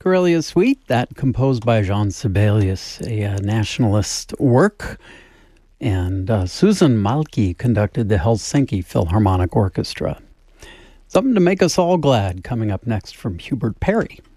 Karelia Suite, that composed by Jean Sibelius, a nationalist work. And Susan Malki conducted the Helsinki Philharmonic Orchestra. Something to make us all glad coming up next from Hubert Perry.